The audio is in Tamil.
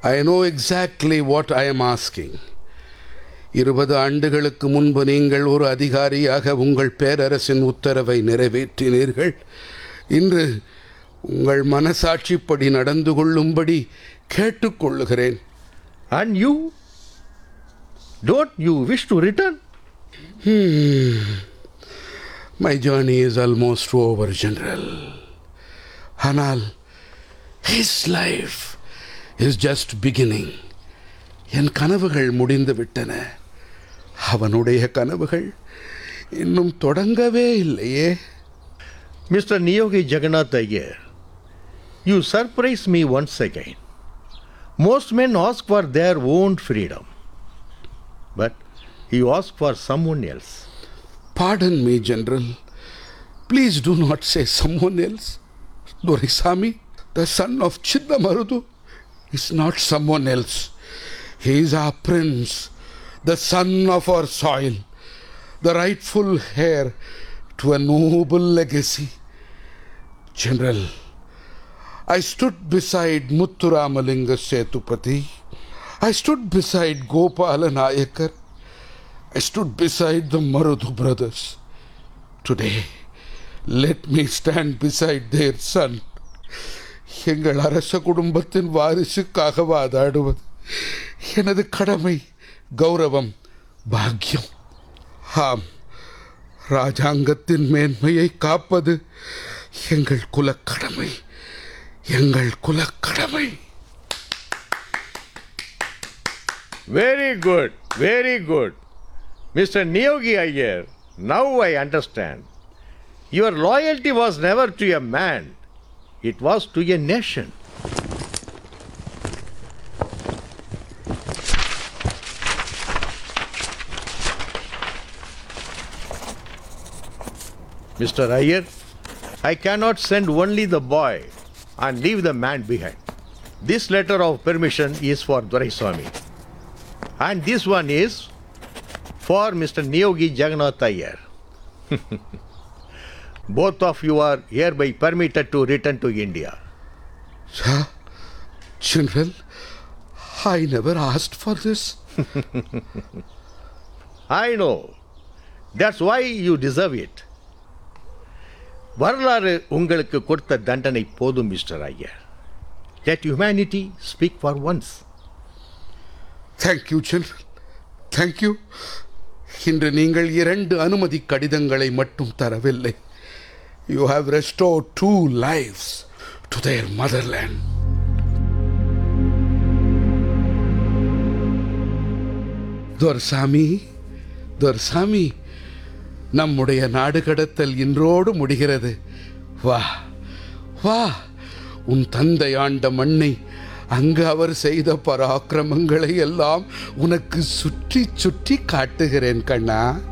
I know exactly what I am asking. 20 ஆண்டுகளுக்கு முன்பு நீங்கள் ஒரு அதிகாரியாக உங்கள் பேரரசின் உத்தரவை நிறைவேற்றினீர்கள். இன்று உங்கள் மனசாட்சிப்படி நடந்து கொள்ளும்படி கேட்டுக்கொள்ளுகிறேன். And you? Don't you wish to return? My journey is almost over, General. ஆனால் his life is just beginning. என் கனவுகள் முடிந்து விட்டன. அவனுடைய கனவுகள் இன்னும் தொடங்கவே இல்லையே. Mr. Niyogi Jagannath Iyer, you surprise me once again. Most men ask for their own freedom, but you ask for someone else. Pardon me, General. Please do not say someone else. Doraisamy, the son of Chinnamarudu, is not someone else. He is our prince, the son of our soil, the rightful heir to a noble legacy. General, I stood beside Muthuramalinga Setupati. I stood beside Gopala Nayakar. I stood beside the Marudu brothers. Today, let me stand beside their son. எங்கள் அரச குடும்பத்தின் வாரிசுக்காக வாதாடுவது எனது கடமை, கௌரவம், பாக்கியம். ஆம், ராஜாங்கத்தின் மேன்மையை காப்பது எங்கள் குலக்கடமை, எங்கள் குலக்கடமை. Very good, very good. Mr. Niyogi Iyer, now I understand. Your loyalty was never to a man, it was to a nation. Mr. Iyer, I cannot send only the boy and leave the man behind. This letter of permission is for Doraisamy. And this one is for Mr. Niyogi Jagannath Iyer. Both of you are hereby permitted to return to India. Sir, General, I never asked for this. I know. That's why you deserve it. வரலாறு உங்களுக்கு கொடுத்த தண்டனை போதும் mister Iyer. Let humanity speak for once. Thank you, General. Thank you. இன்று நீங்கள் 2 அனுமதி கடிதங்களை மட்டும் தரவில்லை. You have restored 2 lives to their motherland. Doraisamy, நம்முடைய நாடு கடத்தல் இன்றோடு முடிகிறது. வா வா, உன் தந்தை ஆண்ட மண்ணை, அங்கு அவர் செய்த பராக்கிரமங்களை எல்லாம் உனக்கு சுற்றி சுற்றி காட்டுகிறேன் கண்ணா.